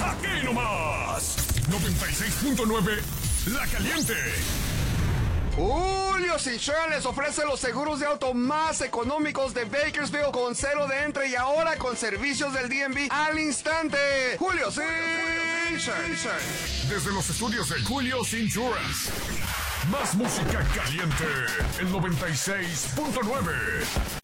Aquí nomás. 96.9 La Caliente. Julio's Insurance les ofrece los seguros de auto más económicos de Bakersfield con cero de entre y ahora con servicios del DMV al instante. Julio's Insurance. Desde los estudios de Julio's Insurance. Más música caliente. El 96.9.